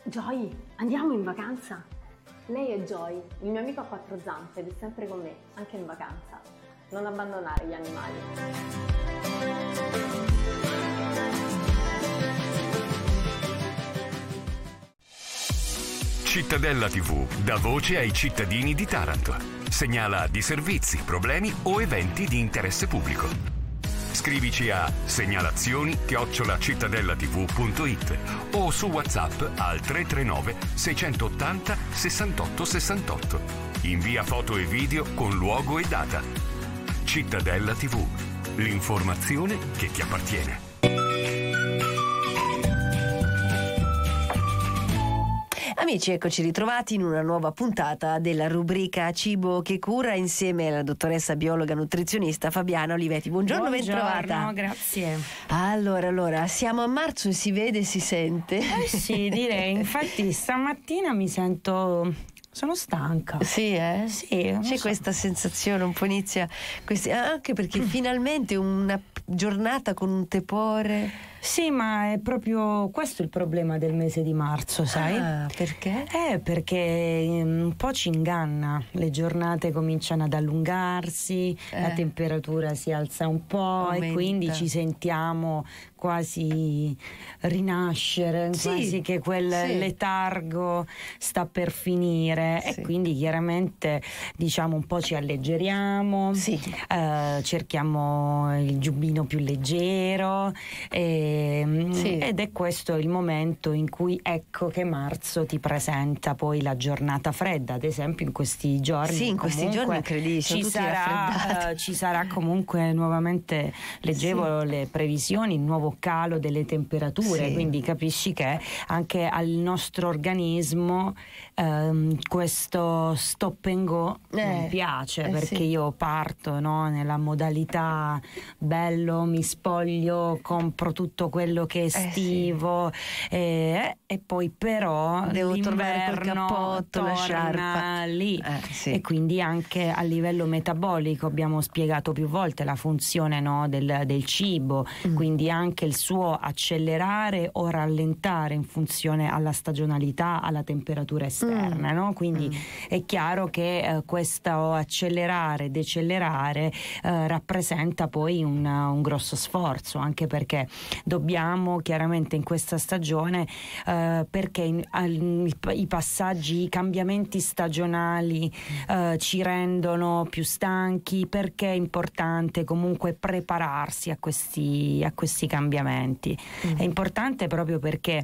Joy, andiamo in vacanza? Lei è Joy, il mio amico a quattro zampe ed è sempre con me, anche in vacanza. Non abbandonare gli animali. Cittadella TV dà voce ai cittadini di Taranto. Segnala disservizi, problemi o eventi di interesse pubblico. Scrivici a segnalazioni@cittadellatv.it o su WhatsApp al 339 680 68 68. Invia foto e video con luogo e data. Cittadella TV, l'informazione che ti appartiene. Amici, eccoci ritrovati in una nuova puntata della rubrica Cibo che cura insieme alla dottoressa biologa nutrizionista Fabiana Olivetti. Buongiorno, bentrovata. Grazie. Allora, siamo a marzo e si vede e si sente. Sì, direi. Infatti stamattina mi sento... Sono stanca. Sì, eh? Sì. C'è questa sensazione, un po' inizia... anche perché finalmente una giornata con un tepore... Sì, ma è proprio questo il problema del mese di marzo, sai? Ah, perché? Perché un po' ci inganna, le giornate cominciano ad allungarsi, la temperatura si alza un po', aumenta. E quindi ci sentiamo quasi rinascere, sì, quasi che quel letargo sta per finire, e quindi chiaramente diciamo un po' ci alleggeriamo, cerchiamo il giubbino più leggero ed è questo il momento in cui ecco che marzo ti presenta poi la giornata fredda. Ad esempio in questi giorni, sì, in questi giorni incredibili, ci sarà comunque nuovamente, leggevo le previsioni, il nuovo calo delle temperature, quindi capisci che anche al nostro organismo questo stop and go non piace, perché io parto nella modalità bello, mi spoglio, compro tutto quello che è estivo, e poi però devo tornare col l'inverno cappotto, la sciarpa lì, e quindi anche a livello metabolico abbiamo spiegato più volte la funzione del cibo, quindi anche il suo accelerare o rallentare in funzione alla stagionalità, alla temperatura esterna, no? Quindi è chiaro che questo accelerare, decelerare rappresenta poi un grosso sforzo, anche perché dobbiamo chiaramente in questa stagione, perché i passaggi, i cambiamenti stagionali ci rendono più stanchi, perché è importante comunque prepararsi a questi cambiamenti. È importante proprio perché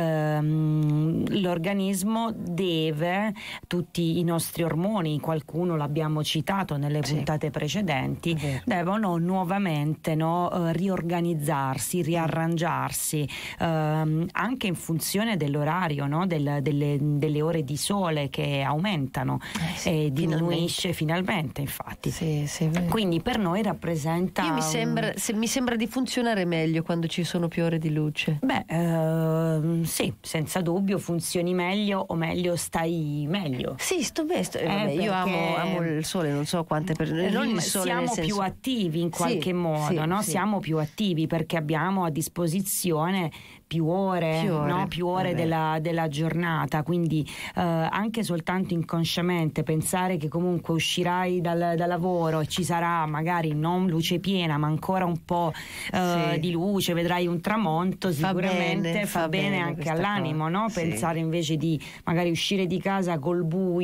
l'organismo deve, tutti i nostri ormoni, qualcuno l'abbiamo citato nelle puntate precedenti, devono nuovamente riorganizzarsi, riarrangiarsi, anche in funzione dell'orario, delle ore di sole che aumentano, e diminuisce finalmente infatti. Quindi per noi rappresenta... mi sembra di funzionare meglio quando ci sono più ore di luce. Sì, senza dubbio funzioni meglio, o meglio stai meglio. Sì, sto bene. Io amo il sole, non so quante persone. Non il sole, siamo più attivi in qualche modo, no? Siamo più attivi perché abbiamo a disposizione più ore della giornata, quindi anche soltanto inconsciamente pensare che comunque uscirai dal lavoro e ci sarà magari non luce piena ma ancora un po' di luce, vedrai un tramonto, sicuramente fa bene anche all'animo, no? Pensare invece di magari uscire di casa col buio,